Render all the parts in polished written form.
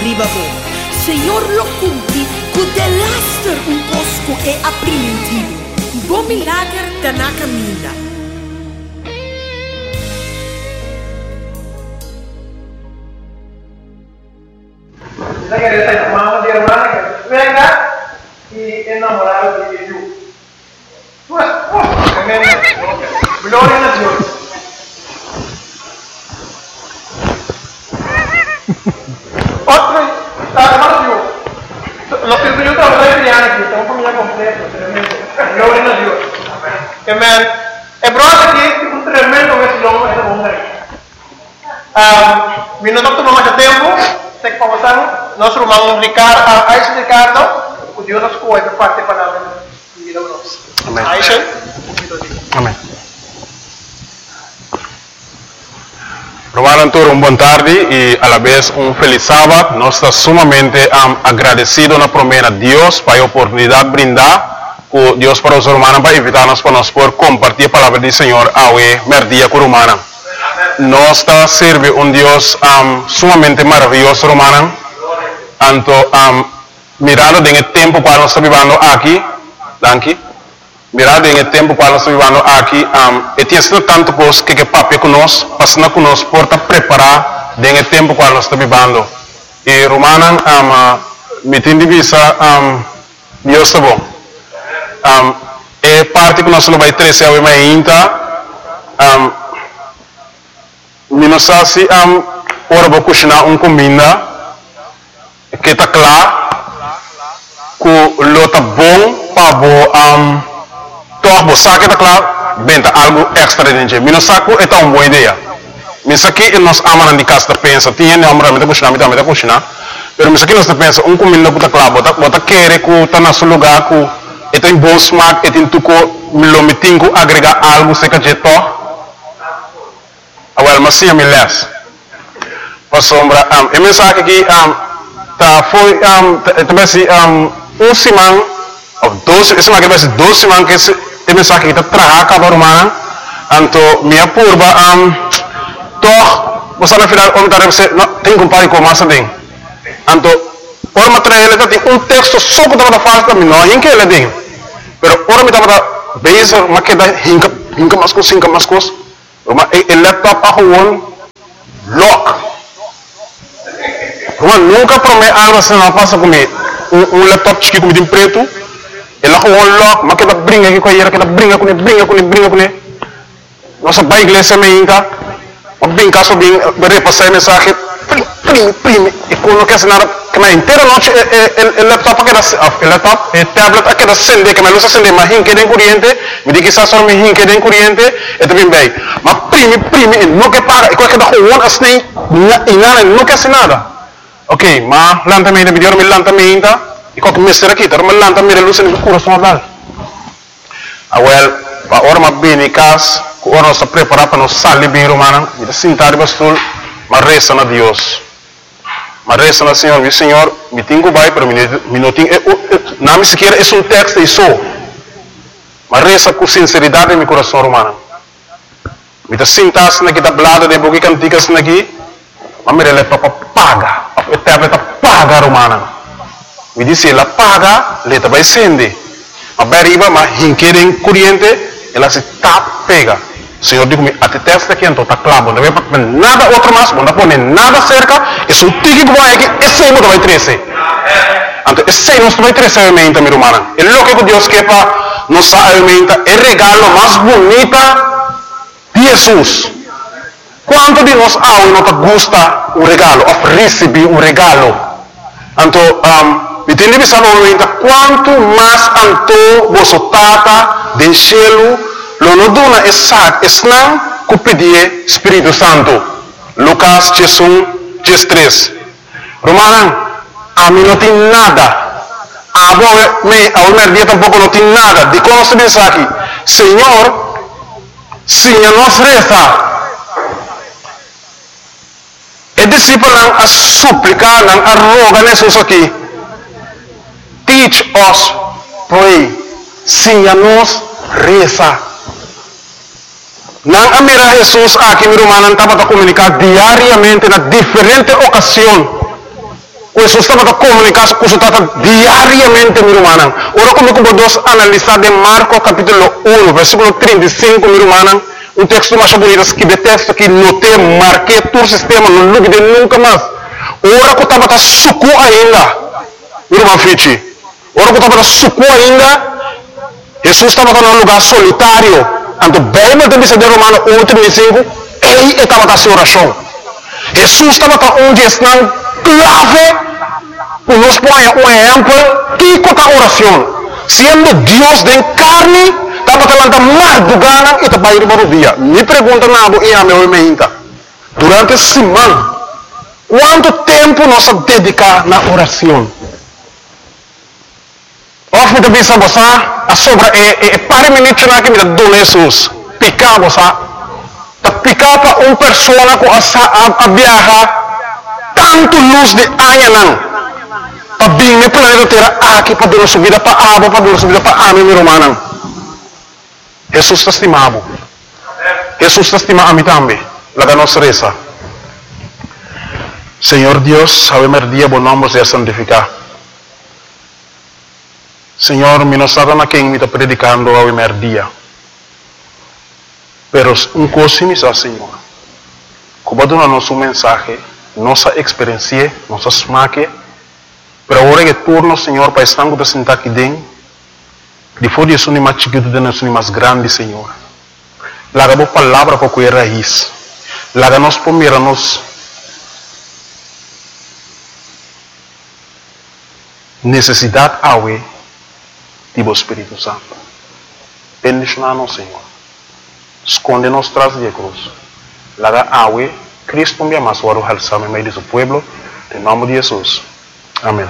ribabo. Senhor lo cumpri, cu de laster un posco e apprimentivo. Bom milagre da na caminha. Saya queria mamá de hermana que venga y enamorado de Jesús. Pues, gloria a Dios. Otro, hermano, los que yo trabajo de aquí, tengo familia completa, tremendo. Gloria a Dios. Amén. El brother aquí es un tremendo vecino, esa mujer. Vino no tomó mucho tiempo. Sei como estão, nós vamos Ricardo, Aisha Ricardo, o Deus nos cuida para parte palavra de vida nossa. Amém. Aisha. Amém. Romano Antônio, boa tarde e a la vez feliz sábado. Nós estamos sumamente agradecidos na promessa de Deus para a oportunidade de brindar com Deus para os romanos para invitar-nos para nós por compartilhar a palavra do Senhor ao merdia com romana. Nós está serve Deus sumamente maravilhoso, romano. Anto mirado em tempo qual nós estamos vivendo aqui, danke. Mirado em tempo qual nós estamos vivendo aqui, e tem sido tanto coisa que papai conosco, passando conosco por preparar em tempo qual nós estamos vivendo. E romano, me tem de vista, Deus está bom. É parte que nós não vai trazer ao ainda. Minosasi ora vou cozinhar comida que está claro que lota bom para bo torbo saque está claro benta algo extra dentro minosaco é uma boa ideia misaki nós amamos de casa pensa tinha não amamos de cozinhar pero misaki nós pensa comida que está claro bota querer que está na seu lugar que tem bom smack tem tuco milomitingo agregar algo seca jeto. Well, mas sim, me less. Para sombra, a mensagem aqui foi também se semana ou 12, essa que vai ser 12 semanas que a mensagem aqui está trabalhando cada romana, então minha curva toch você na final como você tem que comparar com massa tem, então por material ele tem texto só que está falando também não, em que ele tem, pero ora me está base, mas que dá hinca mais coisas. O laptop é lock. Nunca promete algo assim, não passa comigo. Laptop chique com preto, ele é lock, mas que dá brinca aqui com ele, que dá brinca com ele. Nossa pai igreja me inca, mas bem caso bem, repassar a mensagem, prime, e quando quer assinar, que na inteira noite, o laptop, o tablet, aqui da acender, que me luz acender, mas hinque de corrente, me diz que está só me hinque de corrente, e também bem. Mas prime, não quer pagar, e qualquer da rua, assim, não quer assinar nada. Ok, mas lantamento, me deu um lantamento, e qualquer mestre aqui, tá, mas lantamento, luz no coração dela. Well, a hora mais bem em casa, a hora nós está preparado para nós sair bem, romana, e de sentar e bastul, mas resta na Deus. Mas resta na Senhor, meu Senhor, me tenho que vai, pero me não tenho, não me sequer é texto e só. Mas resta com sinceridade em meu coração, romana. Me está sentado aqui, está blada de boca canticas aqui, mas me releva para pagar, a tablet paga, romana. Me disse, ela paga, ela vai acender. Mas bem arriba, mas hinquerem corrente, ela se pega. O Senhor diz-me, até testa aqui, então está claro, não vai pôr nada outro mais, não vai pôr nada cerca, e se o tique que vai aqui, esse aí não vai trazer. Então, esse aí não vai trazer a alimenta, minha irmã. É louco que Deus quer para nos alimenta, é o regalo mais bonito de Jesus. Quanto de nós não gosta o regalo, of receber um regalo? Então, me tem de pensar quanto mais anto você tata de cielo, lo no duna esat esnang ku pedir Espírito Santo. Lucas 3. Romanan, a mim não tem nada. A minha dia tampouco não tem nada. De como se diz aqui, Senhor, se nos reza, e discípulo a suplicar, a rogar Jesus aqui, teach us pray, se nos reza. Nang amira Jesus aqui, meu irmão, estava a comunicar diariamente na diferente ocasião. Jesús estaba comunicando con su tata diariamente, mi hermana. Ahora como dos analizar de Marcos capítulo 1, versículo 35, mi hermana. Un texto más bonito que de texto que noté, marqué tu sistema, no lo de nunca más. Ahora que estaba suco ainda, mi hermano Fichi. Ahora que estaba suco ainda, Jesús estaba en un lugar solitario. Entonces, bem de dizer de Romano 1:35, ele estava na oração. Jesús estava onde está clave, para nos poner um exemplo, que é a oração. Sendo Deus de carne, estava falando madrugada e estava indo para o dia. Me pergunta nada e a meu imenta. Durante a semana, quanto tempo nós dedicamos na oração? Of me bisa bosa, a sobra pare minutos na que me dá Jesus. Picar bosa, ta picar para uma pessoa com a viajar tanto luz de anha para bem me planeta terra aqui para dar subida para abo, para dar subida para ame meu irmão. Jesus está estimado. Jesus está estimado a mim também. Laga nossa reza. Senhor Deus, sabemos dia bom nome seja santificado. Senhor, mi non stata na quem me está predicando ao primeiro dia. Pero um coisa me sa, Senhor. Como dona nosso mensagem, nossa experiência, nossa smaque, pero agora que turno, Senhor, para estar com sentar aqui dentro, depois de isso, mais chiquito, de nós, mais grande, Senhor. Laga boa palavra para cuidar raiz. Laga nós primeiro nos necessidade awe Tipo Espírito Santo. Bendicionar-nos, Senhor. Esconde-nos tras de cruz. Laga awe, Cristo me ama, suaro halsame meio de seu pueblo. Em nome de Jesus. Amém.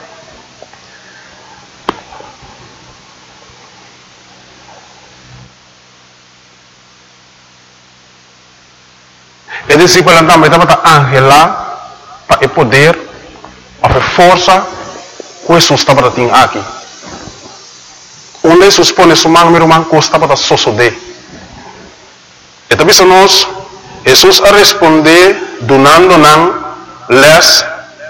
E discípulo também estava angela para o poder, para a força que Jesus estava tendo aqui. Onde Jesus põe sua mão, meu irmão, custa para sosodé. E também se nós, Jesus a responder, donando les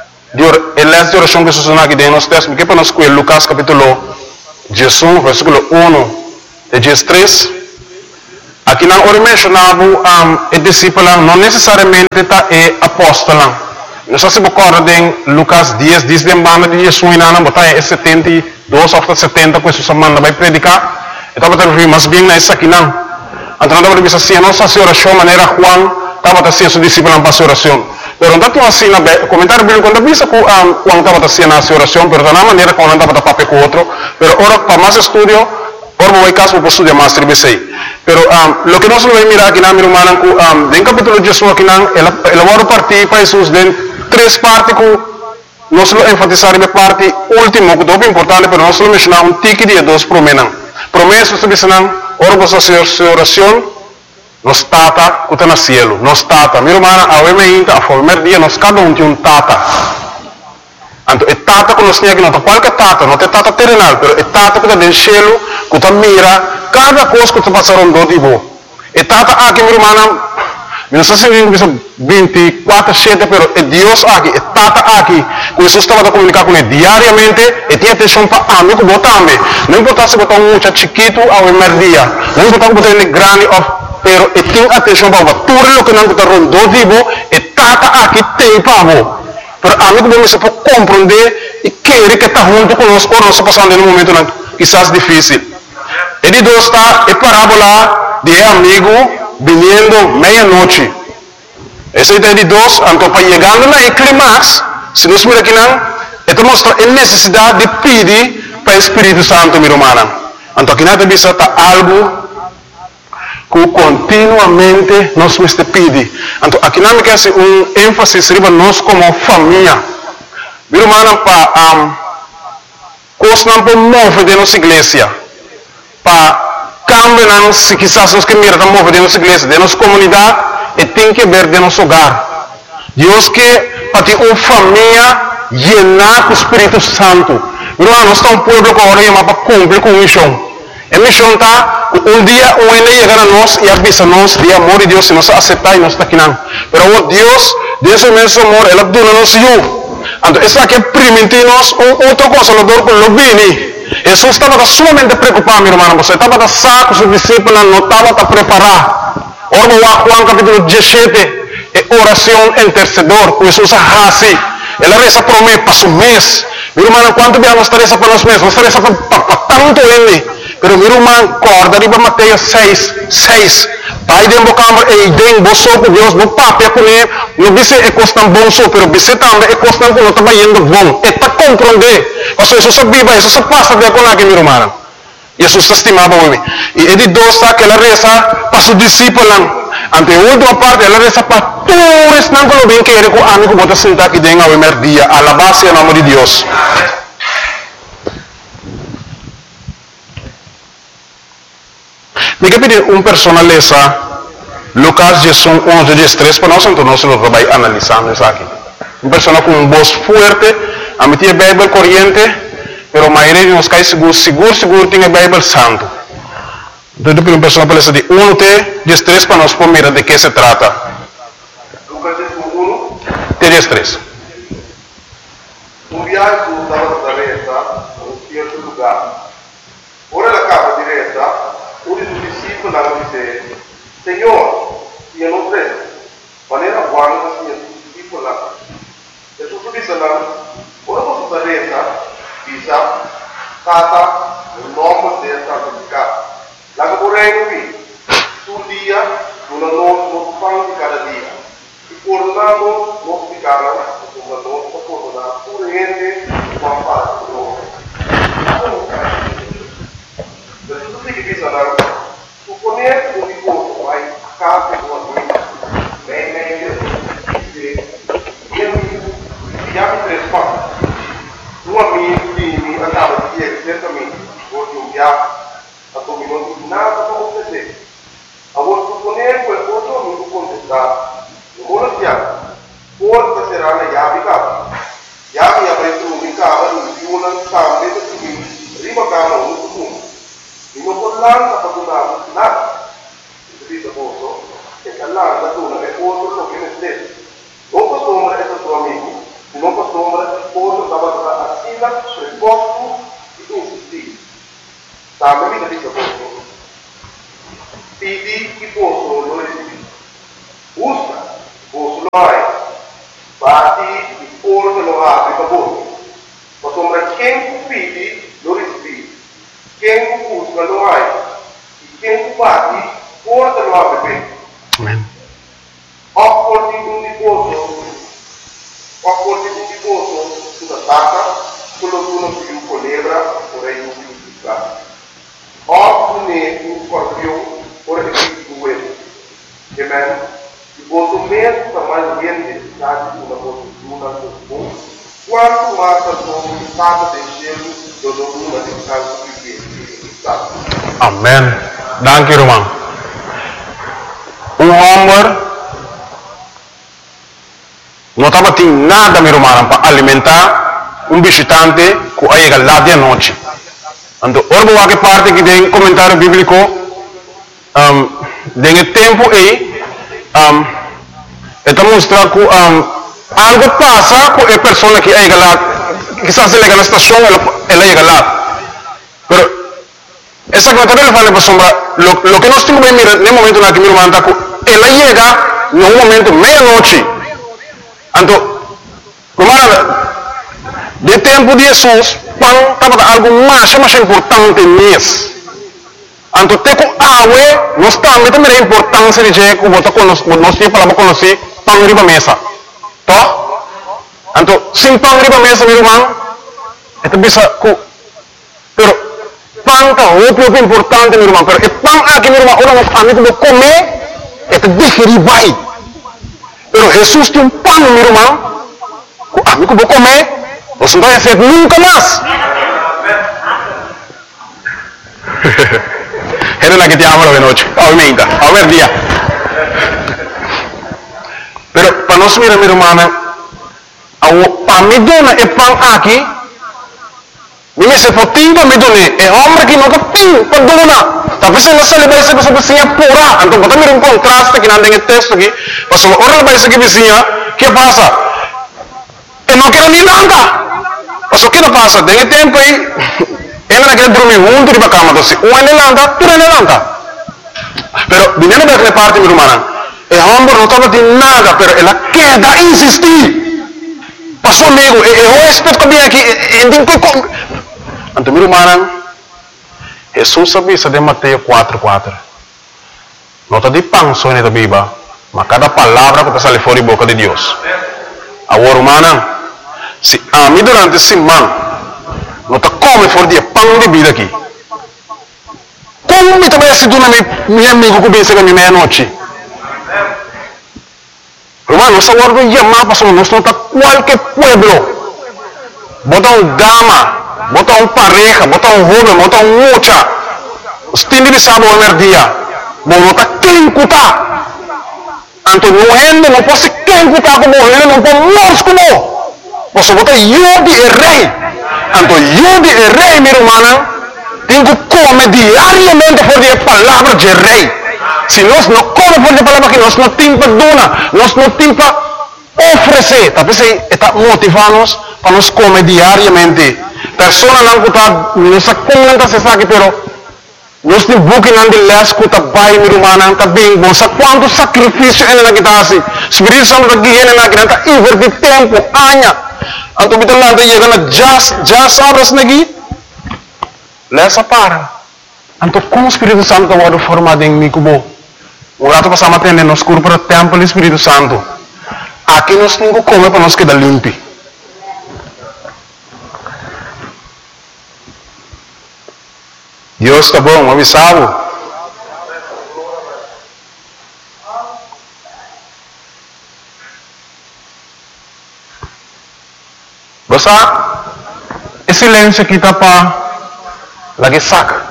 de oração que Jesus não aqui dentro, nós temos que para nós com Lucas capítulo 18, versículo 1 de 13. Aqui não ora mencionava o discípulo, não necessariamente é apóstolo. Nós se recorda em Lucas 10, diz de banda de Jesus na botar 72 ou 70 que Jesus manda vai predicar. Então vai ter mas bem nessa aqui não. Então não vai dizer assim, nossa oração maneira Juan estava assim seu discípulo para oração. Pero não tá assim na comentário bíblico quando diz que Juan estava assim na oração, pero na maneira como não estava papel com outro. Pero ora para mais estudio, ora vai caso para estudar mais tribesei. Pero lo que nós vamos mirar aqui na minha irmã, em capítulo 18 aqui não, ela vai partir para Jesus dentro três partes que nós vamos enfatizar na parte última, que é muito importante, mas nós vamos mencionar um tique de dois promessas. Promessas, nós vamos ora para oração, nós tata, que está no cielo, nós tata. Minha irmã, a primeiro dia, nós cada um tem um tata. Então, é tata que nós temos aqui, não é qualquer tata, não é tata terrenal, mas é tata que está no cielo, que está mira, cada coisa que está passando do tipo. É tata aqui, minha irmã, não sei se 24/7, pero é Deus aqui, é Tata aqui. Que Jesus estava a comunicar com ele diariamente e tinha atenção para a mim, que botar-me. Não importa se botar um muchacho chiquito ao primeiro dia, não importa se botar ele grande, pero ele tem atenção para tudo o que não está rondando vivo, é Tata aqui tem para você. Pero a mim, como você pode compreender e querer que está junto conosco, ou nós estamos passando em um momento quizás difícil. Ele dois está, é parábola de amigo viniendo meia-noite. Essa ideia de dois, então para chegando na clímax, se nós miramos aqui não, então mostra a necessidade de pedir para o Espírito Santo, minha irmã. Então aqui nada disso está algo que continuamente nós temos que pedir. Então aqui não me quer ser ênfase para nós como família. Minha irmã, para coisas não podemos mover de nossa igreja, para cambiar, se quizás nós que miramos mover de nossa igreja, de nossa comunidade, e tem que ver de nosso hogar. Deus que para ter uma família llena com o Espírito Santo. Nós estamos um povo que agora chama para cumprir com a missão. A missão está, um dia o ainda chegar a nós e avisa nós de amor de Deus, se nós aceitar e nós está aqui não. Mas Deus, desse imenso amor, Ele dá-nos eu. Então, essa aqui é primitivos, outra coisa, lo bini. Jesus estava sumamente preocupado, meu irmão. Você estava saco, os discípulos não estavam preparado. Ora, Juan capítulo 17, é oração intercedor. Jesus assim. Ela reza por mim, para o mês. Meu irmão, quanto dia nós reza para os meses? Nós reza para tanto ele. Pero meu irmão, corda, arriba Mateus 6. Pai de embocambre, e den, boso com Deus, no papel com ele. Não disse é costam bom só, pero disse também é costam que não está indo bom. É para compreender. Mas Jesus viva, Jesus passa de com aqui, meu irmão. Jesus estimava o homem. E ele dosta que ela reza para os discípulos. Ante a última parte, ela reza para todos não que bem querer com amigo bota sentar aqui dentro ao primeiro dia. Alabar-se o nome de Deus. Me quer pedir pessoa lesa Lucas 11:13 para nós, então nós vamos analisando isso aqui. Pessoa com voz forte, a meter a Bíblia corrente, pero a maioria de nós cai seguro tem a Bíblia santo. Então, uma pessoa para lesa de 1:13 para nós mirar de que se trata. Lucas 1, 13. Un viaggio dalla Nazareta a un certo lugar. Ora la capa diretta, uno dei discepoli disse: Signore, io non credo. Ma era buono che il discepolo là. E su disse là, ora posso Nazareta, Pisa, Tata, il nome del santificato. La che vorrei qui, sul dia, non fanno di cada dia. E coronando, non spiegano, come non coronano, pure niente, ma fatto loro. Per tutti che bisogna, supponere un riposo, vai a casa di una guida, meglio, chiami tre spazi. Due amici andavano di ieri, certamente, oggi un viaggio, a come non di nada come presente. A voi supponere quel cosa non lo contestare. Non siamo, forse sarà la chiave casa. Chiave avrete un cavo, una scambio di cui prima cavo un punto. In un collante ha fatto nada. Questo posto, che collante ha fatto è posto lo che ne stesso. Non posso ombra è stato amico, non posso ombra posto stava a silla sul posto di insistire. Sta mi dice posto. Pidi chi posso lo resisti. Usa. Posso hai, bati il pollo lo apri per voi. Ma sembra che fidi lo rispi, che busca lo hai, che bati pollo lo apri per. Amen. Opporti un tifoso sulla tacca, quello che uno più colebra, vorrei un più piccato. Oppure un scorpione, ora che più due. Amen. O mesmo tamanho de necessidade de uma postura comum, quanto mais a sua estado de gelo do domínio de casa que está. Amém. Danke, irmão. Homem não estava tendo nada, meu irmão, para alimentar visitante que chega lá de noite. Então, orbo que parte que tem comentário bíblico, tem tempo aí, está mostrando que algo passa com a pessoa que chega lá, quizás ele chega na estação, ela chega lá. Pero essa comentário ele fala para sombra, lo que nós temos que mirar no momento na que meu irmão está, ela chega no momento meia-noite. Então, como de tempo de Jesus, pão estava algo mais importante mesmo. Então, tem que água, nós também temos a importância de que nós temos para conhecer pão riba mesa. Tá? Então, sem pão riba mesa, meu irmão, é bisa que, pero pão é muito importante, meu irmão. Pero pão aqui, meu irmão, a gente vai comer, é digerir bem. Pero Jesus tem pão, meu irmão, que a gente vai comer, você não vai fazer nunca mais. Era la que te amo de noche, obviamente, a ver día. Pero para nós mirar, minha irmã, para me donar é pão aqui, me se for tempo me donar, é homem que nunca tem para donar. Talvez não se vai ser que vizinha pura, então bota mirar contraste que não tem texto aqui, mas ora vai ser que vizinha, que passa? É não quero nem nada. Mas o que não passa? Tem tempo aí, ele não quer dormir junto de cama, então se um é landa, tu é landa. Pero, dinheiro daquela parte, meu irmão, é homem não estava de nada, pero ela quer insistir. Passou amigo, eu respeito que aqui, então, meu irmão, Jesus sabia de Mateus 4:4. Nota de pão só nesta Bíblia, mas cada palavra que sai fora da boca de Deus. Agora, irmão, se a mim durante esse semana, nota come fora de pão de vida aqui. Como me também se tu meu amigo que pensa que é meia-noite? Irmão, nós agora vamos chamar para nós não está qualquer pueblo. Bota dama, bota pareja, bota jovem, bota mucha. Os tindi de sábado ao dia. Bom, não está quem cutar. Então, não rende, não pode ser quem cutar como ele, não pode morrer como. Você bota Yudi e rei. Então, Yudi e rei, meu irmão, tem que comer diariamente por a palavra de rei. Se nós não comemos por a palavra que nós não temos para donar, nós não temos para oferecer. Talvez está motivando-nos para nós comer diariamente. Pessoas não está, não se comenta se sabe, pero nós temos buquê de lesco, está bem, meu irmão, está bem bom. Sabe quanto sacrifício ele não está assim? Espírito Santo está aqui, ele não está invertir tempo, anos. Então, kita lá, chega na just horas aqui. Lesa para. Então, como o Espírito Santo está formado em mim, como o rato passamos a ter nos cursos para o templo do Espírito Santo. Aqui nós temos que comer para nós quedar limpo. Deus está bom, avisado. Basta, esse silêncio aqui está para lagi saca.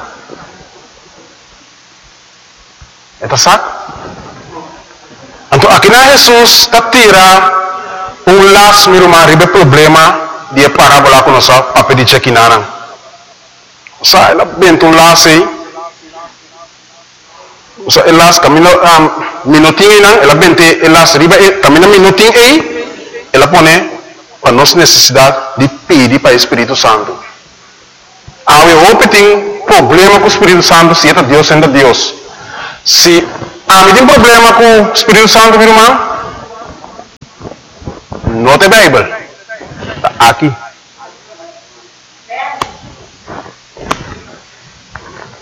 Eta saca? Então, aqui na Jesus está tira laço, meu irmão, ribe problema de parábola com nossa papel de chequinana. Sa ela bento laço aí. Sa elas camino minutinho não, ela bente elas ribe camino minutinho aí, ela põe para nossa necessidade de pedir para o Espírito Santo. Eu hope tem problema com o Espírito Santo, se é Deus sendo Deus. Se me tem problema com o Espírito Santo, meu irmão, não tem Bíblia. Aqui.